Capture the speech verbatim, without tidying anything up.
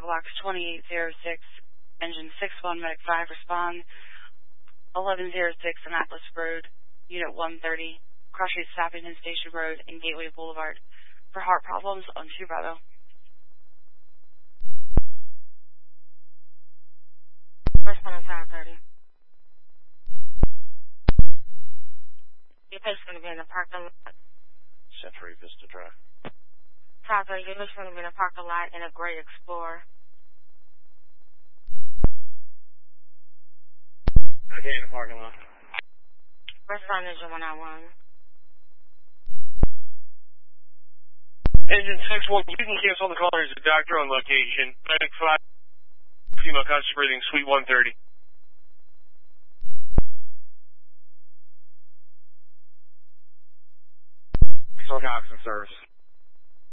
Blocks twenty-eight oh six, Engine six one, Medic five, respond. eleven oh six Annapolis Road, Unit one thirty, cross street Sappington Station Road and Gateway Boulevard. For heart problems on two Bravo. First one on five thirty. Your patient's going to be in the parking lot. Century Vista Drive. five thirty, your patient's going to be in the parking lot in a gray Explorer. Okay, in the parking lot. Restaurant Engine one oh one. Engine six one, you can cancel the call. There's a doctor on location. Medic five, female conscious breathing, suite one thirty. Excellent oxygen service.